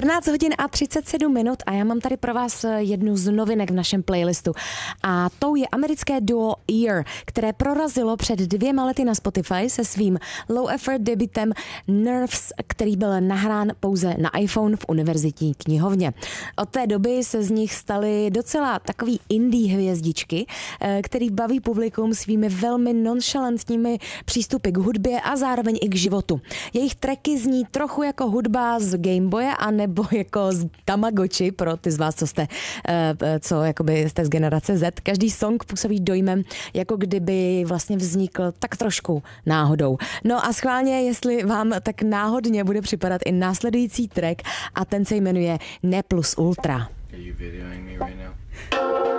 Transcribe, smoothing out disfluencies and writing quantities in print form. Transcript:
14 hodin a 37 minut a já mám tady pro vás jednu z novinek v našem playlistu. A tou je americké duo Ear, které prorazilo před 2 lety na Spotify se svým low effort debutem Nerves, který byl nahrán pouze na iPhone v univerzitní knihovně. Od té doby se z nich staly docela takový indie hvězdičky, který baví publikum svými velmi nonchalantními přístupy k hudbě a zároveň i k životu. Jejich tracky zní trochu jako hudba z Gameboye a nebo jako z Tamagotchi pro ty z vás, co jakoby jste z generace Z. Každý song působí dojmem, jako kdyby vlastně vznikl tak trošku náhodou. No a schválně, jestli vám tak náhodně bude připadat i následující track a ten se jmenuje Ne plus ultra. Are you videoing me right now?